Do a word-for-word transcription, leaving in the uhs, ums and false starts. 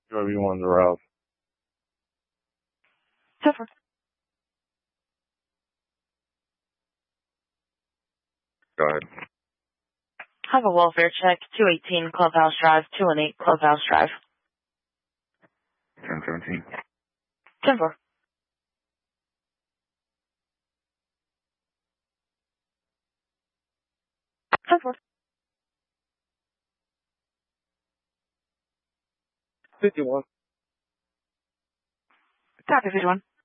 Whoever you want to route. ten four. Go ahead. Have a welfare check, two eighteen Clubhouse Drive, two one eight Clubhouse Drive. ten seventeen. ten four. ten four. fifty-one. Copy, fifty-one.